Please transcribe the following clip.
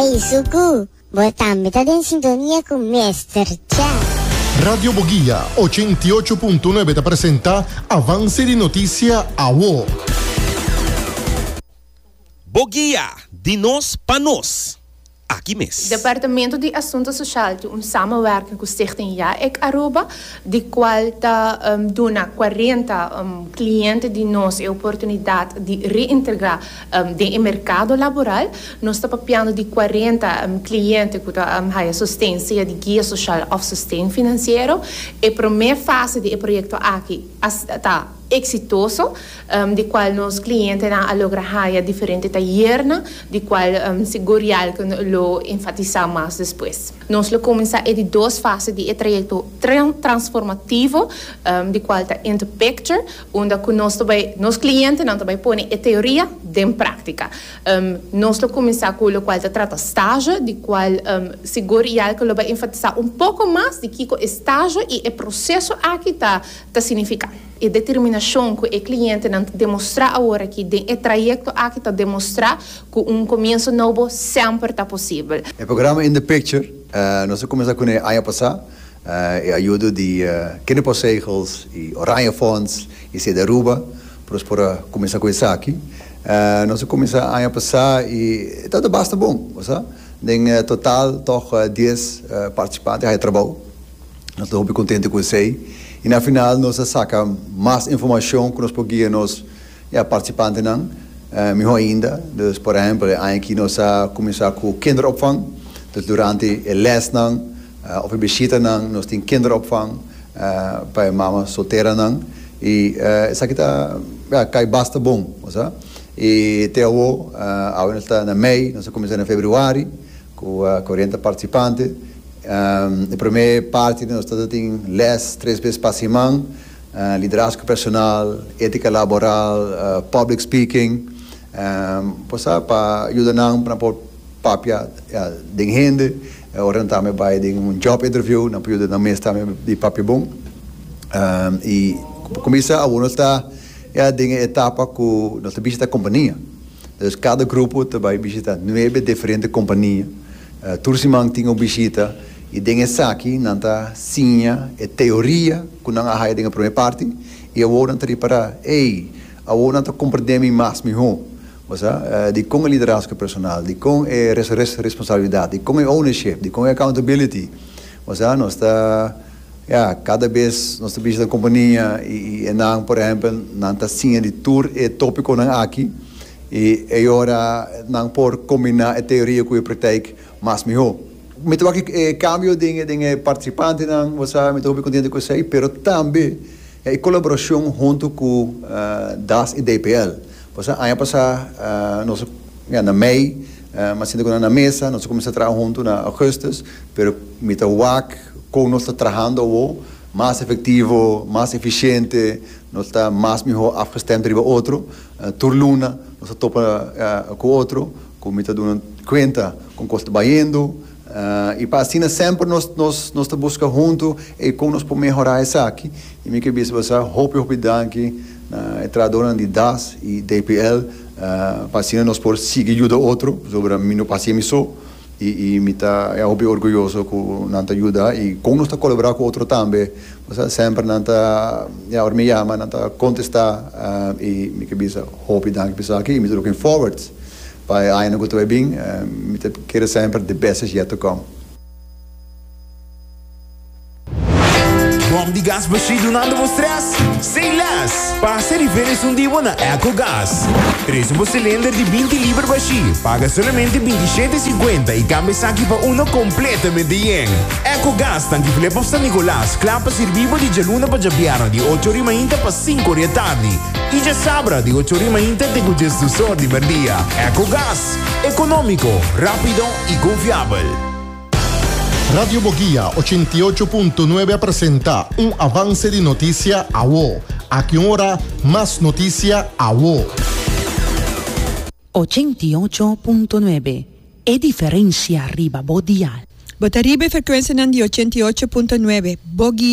Hey, Suku, botami in sintonia con Mr. Chat. Radio Boguía 88.9 te presenta Avance de Noticia AWO. Boguía, de nós para nós. Aqui mesmo. Departamento de Assuntos Sociais tem samenwerking com Stichting Ja-Ik Aruba, de qual está dando 40 clientes de nós a oportunidade de reintegrar no mercado laboral. Nós estamos papiando de 40 clientes que têm assistência de guia social ou sustento financeiro. A primeira fase do projeto aqui está exitoso, de qual nos clientes na logrado diferente taierna, de qual segurial que lo enfatizar mais depois. Nós lo começar de duas fases de projeto transformativo, de qual está in the picture, onde nós clientes não também põe a teoria em prática. Nós lo começar com o qual está trata estágio, de qual segurial que lo vai enfatizar pouco mais de que o estágio e o processo aqui tá significa. E determinação que o cliente não demonstrar agora que o trajeto aqui está demonstrar que começo novo sempre está possível. O programa In The Picture, nós começamos com o ano passado, a ajuda de kinderpostzegels e Oranje Fonds e C de Aruba, para começar com isso aqui. Nós começamos o ano passado e está bastante bom, sabe? Em total, toch 10 participantes aí trabalham. Nós estamos muito contentes com isso aí. E na final nós sacamos mais informação que nós podemos participantes não, melhor ainda. Dus, por exemplo, aqui nós começamos com kinderopvang. Dus durante a les não, of a visita não, nós temos kinderopvang para mama solteira não. E isso aqui cai bastante bom, sabe? E até agora, agora está na mei, nós começamos em fevereiro com 40 participantes. A primeira parte nós temos les 3 vezes para semana, liderazgo personal, ética laboral, public speaking, para ajudar para pôr papel de gente, orientar me para job interview, na período da mês também de papel bom. E começa a nós está em etapa que nós visita a companhia. Então cada grupo vai visitar 9 diferentes companhias. Tursimang tinha visita e dengue aqui nanta sinha e teoria que não há dengue primeira parte e eu não teria para eu não compreender mais melhor, de com o liderazgo personal, de com a responsabilidade, de com a ownership, de com a accountability, nós está cada vez nós visita a companhia e não, por exemplo, nanta sinha de tour e tópico não aqui e agora não por combinar a teoria com a prática mais melhor. Me estou aqui cambio de participante não, você me estou bem contente com isso aí, pero também a colaboração junto com DAS e DPL. Você ano passado nós na mei, mas ainda na mesa nós começamos a trabalhar junto na agosto, pero me estou com nós trabalhando mais efetivo, mais eficiente, nós está mais melhor afgestemd com o outro. Turluna nós topa com o outro, com me estou dando conta com custo baindo. E para assim sempre nós buscamos junto e como nós podemos melhorar isso aqui. E me que você hope danke na entrada de DAS e DPL para assim nós podemos seguir ajuda outro sobre mim paciência só e me tá hope orgulhoso com nanta ajuda e como nós colaborar com outro também. Você sempre nanta me chama nanta contestar e me que você hope danke para aqui e me looking forward. Bij Ayan goed te bing, met keren sempre the best is yet to come. Bom de gás baixo donando o stress? Sem less! Passa diferença dia na EcoGás. 3 um cilindro de 20 libras baixo. Paga somente 27,50 e cambia aqui para uno completamente bien. EcoGás tanque Filipe San Nicolás. Clapa servivo de geluna para Jabiano de 8h30 para 5h da tarde. E já sabra de 8h30 tem o gestor de dia. EcoGás. Econômico, rápido e confiável. Radio Boguía 88.9 presenta un avance de noticia AWO. A que hora más noticia AWO. 88.9 e differenza arriba Bodial. Botaribe frequenza di 88.9 Boguía.